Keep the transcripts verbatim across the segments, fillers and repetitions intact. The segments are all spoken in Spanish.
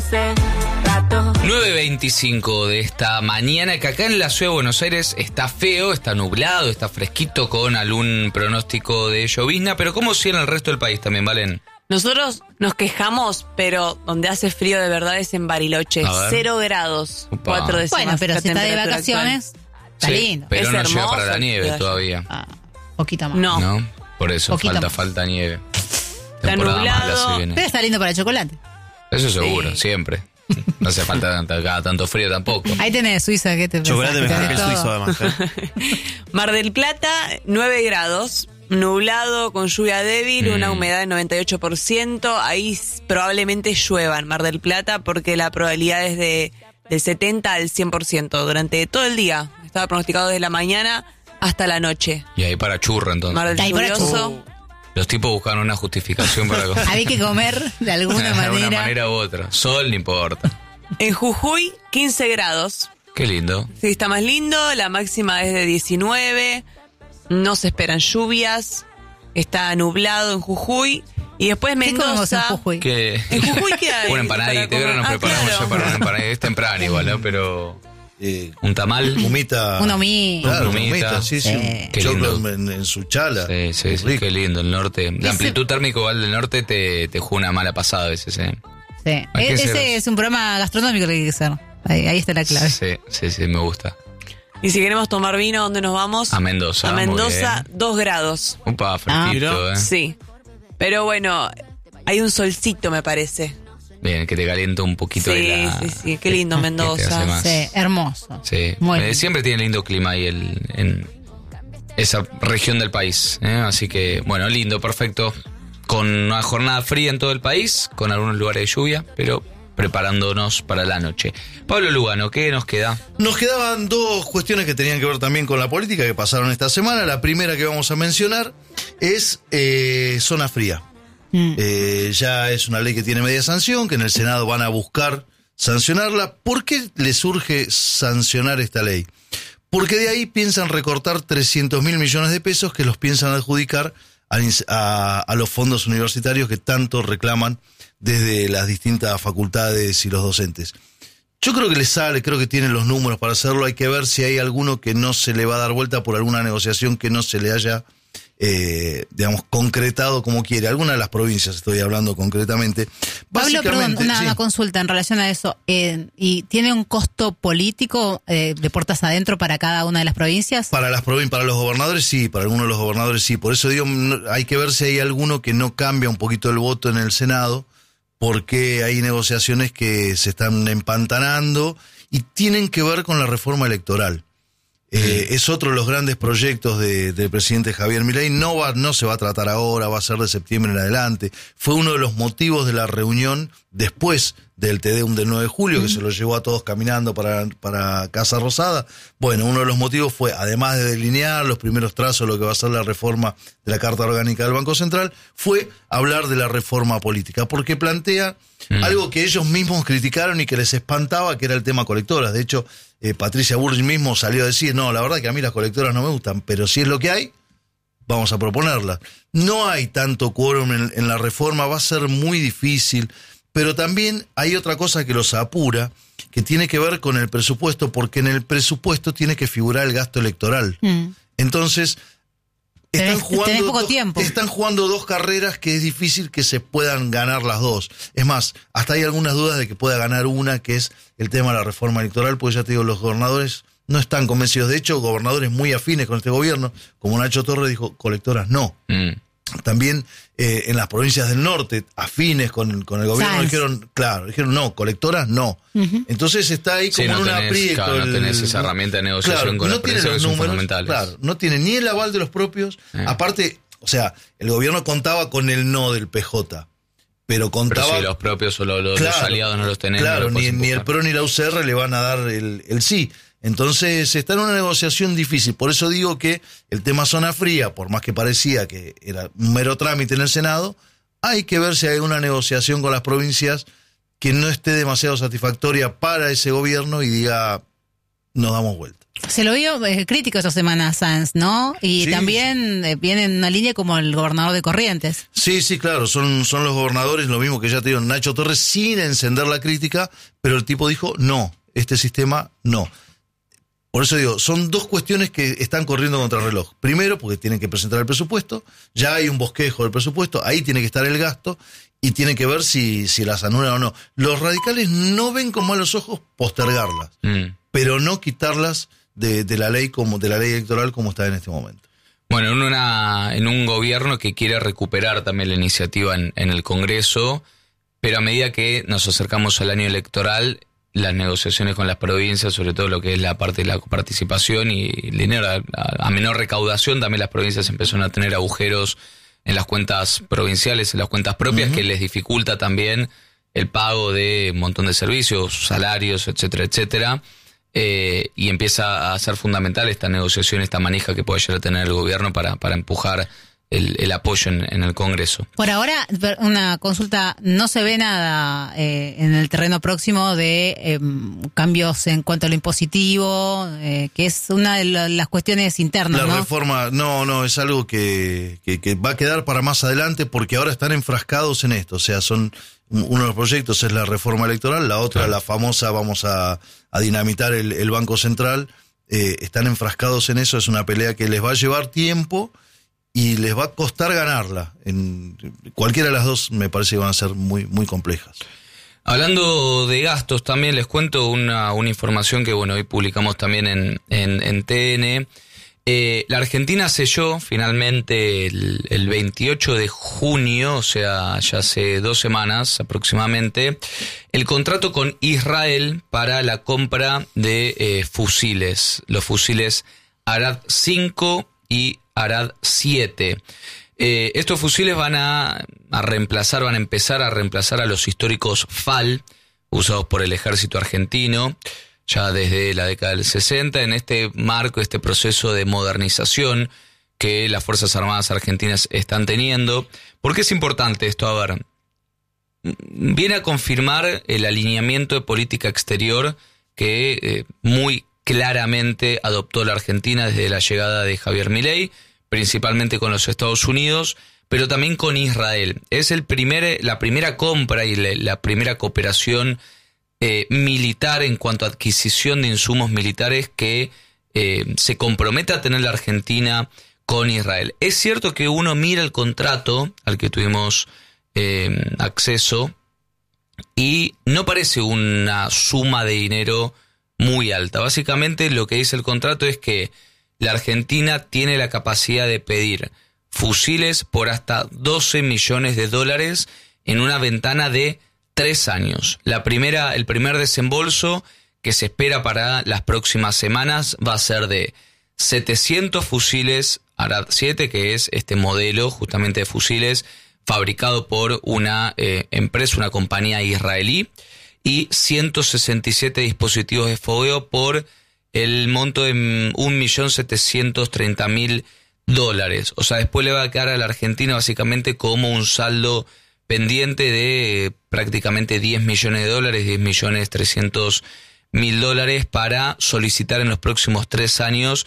hace rato. nueve veinticinco de esta mañana, que acá en la ciudad de Buenos Aires está feo, está nublado, está fresquito con algún pronóstico de llovizna, pero ¿cómo si en el resto del país también, Valen? Nosotros nos quejamos, pero donde hace frío de verdad es en Bariloche. Cero grados, Upa. cuatro décimas. Bueno, pero la si está de temperatura vacaciones, está Sí, lindo. pero Es no llega hermoso para la el nieve playa. todavía. Ah, poquito más. No. ¿No? Por eso, Poquito falta, más. falta nieve. Está Temporada nublado. mala se viene. Pero está lindo para el chocolate. Eso seguro, Sí. siempre. No hace falta tanta- cada tanto frío tampoco. Ahí tenés Suiza, ¿qué te Chocolate pensás? mejor que el Tenés suizo, todo. además. ¿eh? Mar del Plata, nueve grados. Nublado, con lluvia débil, Mm. una humedad del noventa y ocho por ciento. Ahí s- probablemente llueva en Mar del Plata porque la probabilidad es de, del setenta al cien por ciento durante todo el día. Estaba pronosticado desde la mañana hasta la noche. Y ahí para churro, entonces. Mar del Ahí para Lluvioso. Los tipos buscan una justificación para... Había que comer de alguna de alguna manera. manera u otra. Sol, no importa. En Jujuy, quince grados. Qué lindo. Sí, está más lindo. La máxima es de diecinueve. No se esperan lluvias. Está nublado en Jujuy. Y después ¿Qué comemos en Mendoza. Jujuy? ¿Qué? ¿En Jujuy qué hay? Una empanadita. para Ahora nos comer? Ah, preparamos claro. ya para una empanadita. Es temprano igual, ¿no? Pero... Eh, Un tamal. humita. Un humito. Claro, Humita. humita, sí, sí. Sí. Un Qué choclo lindo. en, en su chala. Sí, sí, sí, Rico. qué lindo el norte. La Ese- amplitud térmica igual del norte te, te juega una mala pasada a veces, ¿eh? Sí. Hay que E- ser- Ese es un programa gastronómico que hay que hacer. Ahí, ahí está la clave. Sí, sí, sí, me gusta. Y si queremos tomar vino, ¿dónde nos vamos? A Mendoza. A muy Mendoza, bien. dos grados. Upa, fresquito, Ah, ¿eh? Sí. Pero bueno, hay un solcito, me parece. Bien, que te calienta un poquito Sí, de la... sí, sí, qué lindo que te Mendoza. hace más. Sí, hermoso. Sí, Muy Eh, bien. siempre tiene lindo clima ahí el, en esa región del país, ¿eh? Así que, bueno, lindo, perfecto. Con una jornada fría en todo el país, con algunos lugares de lluvia, pero preparándonos para la noche. Pablo Lugano, ¿qué nos queda? Nos quedaban dos cuestiones que tenían que ver también con la política que pasaron esta semana. La primera que vamos a mencionar es eh, zona fría. Mm. Eh, ya es una ley que tiene media sanción, que en el Senado van a buscar sancionarla. ¿Por qué les surge sancionar esta ley? Porque de ahí piensan recortar trescientos mil millones de pesos que los piensan adjudicar a, a, a los fondos universitarios que tanto reclaman desde las distintas facultades y los docentes. Yo creo que les sale, creo que tienen los números para hacerlo. Hay que ver si hay alguno que no se le va a dar vuelta por alguna negociación que no se le haya, eh, digamos, concretado como quiere. Alguna de las provincias estoy hablando concretamente. Pablo, perdón, Básicamente, una, sí. una consulta en relación a eso. Eh, ¿Y tiene un costo político eh, de puertas adentro para cada una de las provincias? Para las provin- para los gobernadores sí, para algunos de los gobernadores sí. Por eso digo, no- hay que ver si hay alguno que no cambia un poquito el voto en el Senado, porque hay negociaciones que se están empantanando y tienen que ver con la reforma electoral. Eh, es otro de los grandes proyectos de- del presidente Javier Milei. No va, no se va a tratar ahora, va a ser de septiembre en adelante. Fue uno de los motivos de la reunión después del Te Deum del nueve de julio, que se lo llevó a todos caminando para, para Casa Rosada. Bueno, uno de los motivos fue, además de delinear los primeros trazos de lo que va a ser la reforma de la Carta Orgánica del Banco Central, fue hablar de la reforma política, porque plantea Mm. algo que ellos mismos criticaron y que les espantaba, que era el tema colectoras. De hecho, eh, Patricia Bullrich mismo salió a decir, no, la verdad que a mí las colectoras no me gustan, pero si es lo que hay, vamos a proponerlas. No hay tanto quórum en, en la reforma, va a ser muy difícil, pero también hay otra cosa que los apura, que tiene que ver con el presupuesto, porque en el presupuesto tiene que figurar el gasto electoral. Mm. Entonces, están Tenés- jugando, tenés poco dos, tiempo. están jugando dos carreras que es difícil que se puedan ganar las dos. Es más, hasta hay algunas dudas de que pueda ganar una, que es el tema de la reforma electoral, porque ya te digo, los gobernadores no están convencidos. De hecho, gobernadores muy afines con este gobierno, como Nacho Torres dijo, colectoras no. Mm. También eh, en las provincias del norte, afines con, con el gobierno, Sanz. dijeron, claro, dijeron no, colectoras no. Ujú. Entonces está ahí Sí, como no en un tenés, aprieto. claro, no el- tenés esa herramienta de negociación claro, con no la tiene prensa, los que son números, fundamentales. claro, no tiene ni el aval de los propios. Eh. Aparte, o sea, el gobierno contaba con el no del P J, pero Pero contaba... si los propios o los, los Claro, aliados no los tenés, Claro, no los ni, podés ni el empujar. P R O ni la U C R le van a dar el, el sí. Entonces está en una negociación difícil. Por eso digo que el tema zona fría, por más que parecía que era un mero trámite en el Senado, hay que ver si hay una negociación con las provincias que no esté demasiado satisfactoria para ese gobierno y diga, nos damos vuelta. Se lo vio eh, crítico esta semana Sanz, ¿no? Y Sí. también eh, viene en una línea como el gobernador de Corrientes. Sí, sí, claro, son, son los gobernadores, lo mismo que ya te digo, Nacho Torres, sin encender la crítica, pero el tipo dijo, no, este sistema no. Por eso digo, son dos cuestiones que están corriendo contra el reloj. Primero, porque tienen que presentar el presupuesto, ya hay un bosquejo del presupuesto, ahí tiene que estar el gasto, y tienen que ver si, si las anulan o no. Los radicales no ven con malos ojos postergarlas, Mm. pero no quitarlas de, de la ley como de la ley electoral como está en este momento. Bueno, en, una, en un gobierno que quiere recuperar también la iniciativa en, en el Congreso, pero a medida que nos acercamos al año electoral, las negociaciones con las provincias, sobre todo lo que es la parte de la participación y el dinero, a, a menor recaudación, también las provincias empezaron a tener agujeros en las cuentas provinciales, en las cuentas propias, uh-huh. que les dificulta también el pago de un montón de servicios, salarios, etcétera, etcétera. Eh, y empieza a ser fundamental esta negociación, esta manija que puede llegar a tener el gobierno para, para empujar el, el apoyo en, en el Congreso. Por ahora, una consulta, no se ve nada eh, en el terreno próximo de eh, cambios en cuanto a lo impositivo, eh, que es una de las cuestiones internas, La ¿no? reforma, no, no, es algo que, que, que va a quedar para más adelante porque ahora están enfrascados en esto, o sea, son... Uno de los proyectos es la reforma electoral, la otra, claro. la famosa, vamos a, a dinamitar el, el Banco Central. Eh, están enfrascados en eso, es una pelea que les va a llevar tiempo y les va a costar ganarla. En cualquiera de las dos me parece que van a ser muy, muy complejas. Hablando de gastos, también les cuento una, una información que bueno hoy publicamos también en, en, en T N. Eh, la Argentina selló finalmente el, el veintiocho de junio, o sea, ya hace dos semanas aproximadamente, el contrato con Israel para la compra de eh, fusiles, los fusiles Arad cinco y Arad siete. Eh, estos fusiles van a, a reemplazar, van a empezar a reemplazar a los históricos F A L, usados por el ejército argentino, ya desde la década del sesenta, en este marco, este proceso de modernización que las Fuerzas Armadas Argentinas están teniendo. ¿Por qué es importante esto? A ver, viene a confirmar el alineamiento de política exterior que eh, muy claramente adoptó la Argentina desde la llegada de Javier Milei, principalmente con los Estados Unidos, pero también con Israel. Es el primer, la primera compra y la, la primera cooperación Eh, militar en cuanto a adquisición de insumos militares que eh, se compromete a tener la Argentina con Israel. Es cierto que uno mira el contrato al que tuvimos eh, acceso y no parece una suma de dinero muy alta. Básicamente lo que dice el contrato es que la Argentina tiene la capacidad de pedir fusiles por hasta doce millones de dólares en una ventana de tres años. La primera, el primer desembolso que se espera para las próximas semanas va a ser de setecientos fusiles Arad siete, que es este modelo justamente de fusiles fabricado por una eh, empresa, una compañía israelí, y ciento sesenta y siete dispositivos de fogueo por el monto de un millón setecientos treinta mil dólares. O sea, después le va a quedar a la Argentina básicamente como un saldo pendiente de eh, prácticamente diez millones de dólares, diez millones trescientos mil dólares para solicitar en los próximos tres años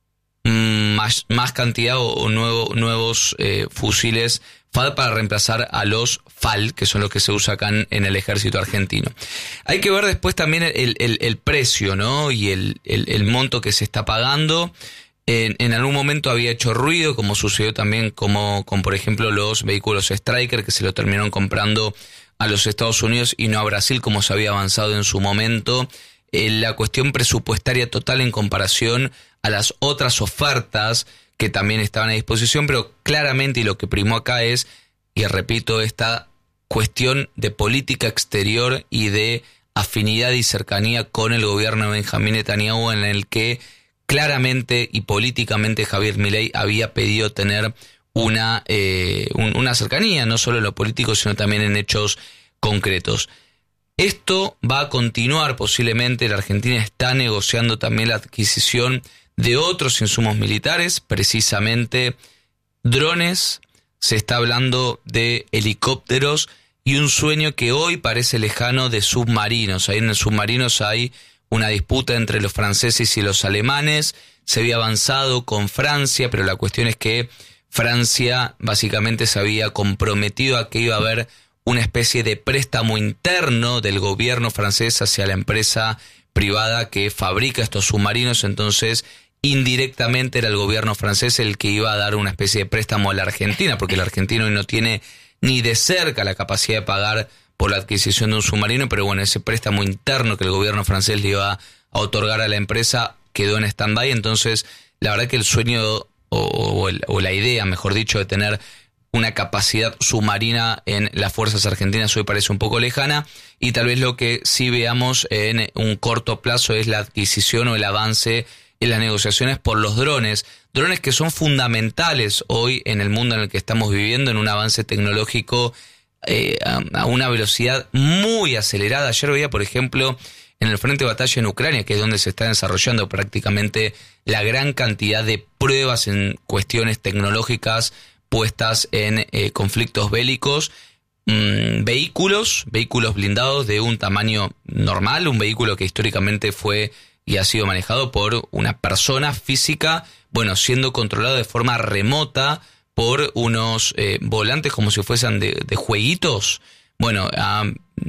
mmm, más, más cantidad o, o nuevo, nuevos eh, fusiles F A L para reemplazar a los F A L, que son los que se usan acá en, en el ejército argentino. Hay que ver después también el, el, el precio, ¿no? Y el, el, el monto que se está pagando. En, en algún momento había hecho ruido, como sucedió también como con, por ejemplo, los vehículos Stryker, que se lo terminaron comprando a los Estados Unidos y no a Brasil, como se había avanzado en su momento. Eh, la cuestión presupuestaria total en comparación a las otras ofertas que también estaban a disposición, pero claramente, y lo que primó acá es, y repito, esta cuestión de política exterior y de afinidad y cercanía con el gobierno de Benjamín Netanyahu, en el que claramente y políticamente Javier Milei había pedido tener una, eh, un, una cercanía, no solo en lo político, sino también en hechos concretos. Esto va a continuar posiblemente. La Argentina está negociando también la adquisición de otros insumos militares, precisamente drones, se está hablando de helicópteros y un sueño que hoy parece lejano de submarinos. Ahí en los submarinos hay una disputa entre los franceses y los alemanes. Se había avanzado con Francia, pero la cuestión es que Francia básicamente se había comprometido a que iba a haber una especie de préstamo interno del gobierno francés hacia la empresa privada que fabrica estos submarinos. Entonces, indirectamente era el gobierno francés el que iba a dar una especie de préstamo a la Argentina, porque el argentino hoy no tiene ni de cerca la capacidad de pagar por la adquisición de un submarino, pero bueno, ese préstamo interno que el gobierno francés le iba a otorgar a la empresa quedó en stand-by. Entonces, la verdad que el sueño o, o, el, o la idea, mejor dicho, de tener una capacidad submarina en las fuerzas argentinas hoy parece un poco lejana, y tal vez lo que sí veamos en un corto plazo es la adquisición o el avance en las negociaciones por los drones, drones que son fundamentales hoy en el mundo en el que estamos viviendo, en un avance tecnológico eh, a, a una velocidad muy acelerada. Ayer veía, por ejemplo, en el frente de batalla en Ucrania, que es donde se está desarrollando prácticamente la gran cantidad de pruebas en cuestiones tecnológicas puestas en eh, conflictos bélicos, mmm, vehículos, vehículos blindados de un tamaño normal, un vehículo que históricamente fue y ha sido manejado por una persona física, bueno, siendo controlado de forma remota por unos eh, volantes como si fuesen de, de jueguitos, bueno, a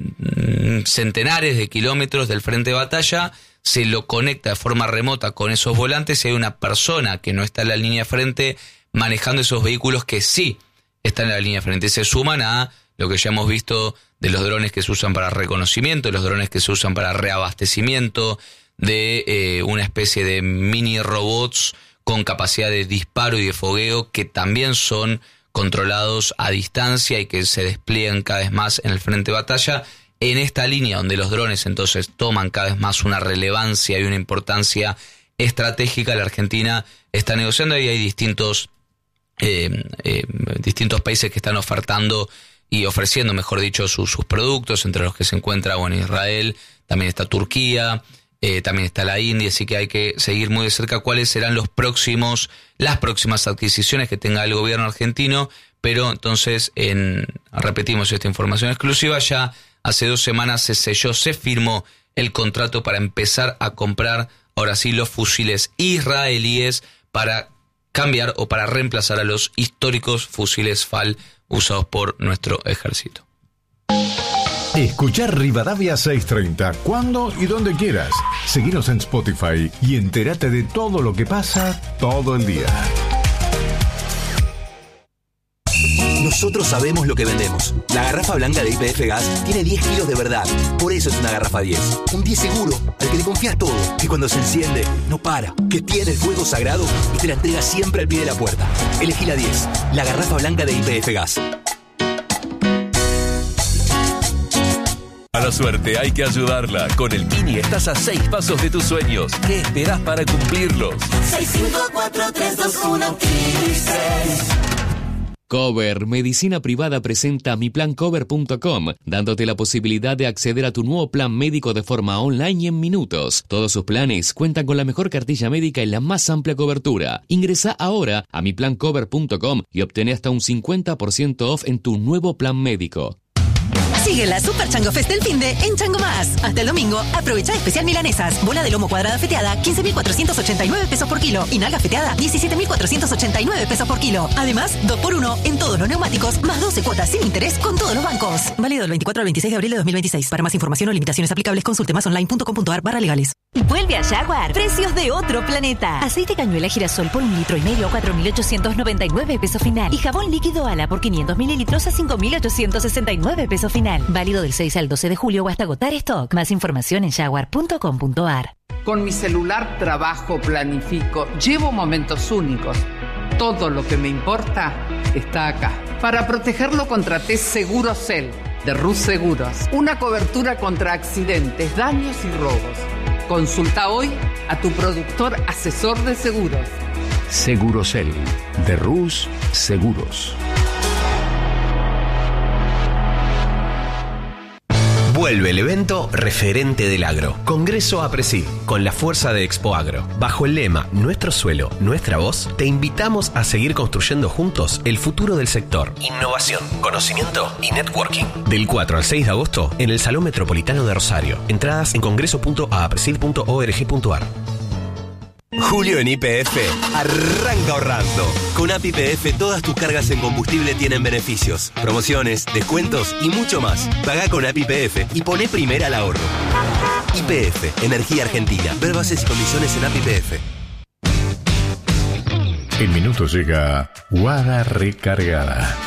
mm, centenares de kilómetros del frente de batalla, se lo conecta de forma remota con esos volantes y hay una persona que no está en la línea de frente manejando esos vehículos que sí están en la línea de frente. Se suman a lo que ya hemos visto de los drones que se usan para reconocimiento, los drones que se usan para reabastecimiento, de eh, una especie de mini robots con capacidad de disparo y de fogueo que también son controlados a distancia y que se despliegan cada vez más en el frente de batalla. En esta línea donde los drones entonces toman cada vez más una relevancia y una importancia estratégica, la Argentina está negociando y hay distintos eh, eh, distintos países que están ofertando y ofreciendo, mejor dicho, sus, sus productos, entre los que se encuentra, bueno, Israel, también está Turquía, eh, también está la India, así que hay que seguir muy de cerca cuáles serán los próximos, las próximas adquisiciones que tenga el gobierno argentino, pero entonces, en, repetimos esta información exclusiva, ya hace dos semanas se selló, se firmó el contrato para empezar a comprar, ahora sí, los fusiles israelíes para cambiar o para reemplazar a los históricos fusiles F A L usados por nuestro ejército. Escuchar Rivadavia seiscientos treinta cuando y donde quieras. Seguinos en Spotify y entérate de todo lo que pasa todo el día. Nosotros sabemos lo que vendemos. La garrafa blanca de Y P F Gas tiene diez kilos de verdad. Por eso es una garrafa diez. Un diez seguro, al que le confías todo. Que cuando se enciende, no para. Que tiene el fuego sagrado y te la entrega siempre al pie de la puerta. Elegí la diez. La garrafa blanca de Y P F Gas. A la suerte hay que ayudarla. Con el Mini estás a seis pasos de tus sueños. ¿Qué esperás para cumplirlos? seis cinco cuatro tres dos uno seis. Cover Medicina Privada presenta mi plan cover punto com, dándote la posibilidad de acceder a tu nuevo plan médico de forma online y en minutos. Todos sus planes cuentan con la mejor cartilla médica y la más amplia cobertura. Ingresa ahora a mi plan cover punto com y obtén hasta un cincuenta por ciento off en tu nuevo plan médico. Sigue la Super Chango Fest del finde en Chango Más. Hasta el domingo, aprovecha especial milanesas. Bola de lomo cuadrada feteada, quince mil cuatrocientos ochenta y nueve pesos por kilo. Y nalga feteada, diecisiete mil cuatrocientos ochenta y nueve pesos por kilo. Además, dos por uno en todos los neumáticos, más doce cuotas sin interés con todos los bancos. Válido del veinticuatro al veintiséis de abril de dos mil veintiséis. Para más información o limitaciones aplicables, consulte más online punto com punto ar barra legales. Vuelve a Jaguar. Precios de otro planeta. Aceite cañuela girasol por un litro y medio a cuatro mil ochocientos noventa y nueve pesos final. Y jabón líquido Ala por quinientos mililitros a cinco mil ochocientos sesenta y nueve pesos final. Válido del seis al doce de julio o hasta agotar stock. Más información en jaguar punto com punto ar. Con mi celular trabajo, planifico, llevo momentos únicos. Todo lo que me importa está acá. Para protegerlo contraté Segurocel de Rus Seguros. Una cobertura contra accidentes, daños y robos. Consulta hoy a tu productor asesor de seguros. Segurocel de Rus Seguros. Vuelve el evento referente del agro. Congreso APRESID, con la fuerza de Expo Agro. Bajo el lema Nuestro suelo, nuestra voz, te invitamos a seguir construyendo juntos el futuro del sector. Innovación, conocimiento y networking. Del cuatro al seis de agosto en el Salón Metropolitano de Rosario. Entradas en congreso punto apresid punto org punto ar. Julio en Y P F arranca ahorrando. Con A P I P F todas tus cargas en combustible tienen beneficios, promociones, descuentos y mucho más. Pagá con A P I P F y poné primera al ahorro. Y P F, Energía Argentina. Ver bases y condiciones en A P I P F. En minutos llega Guada Recargada.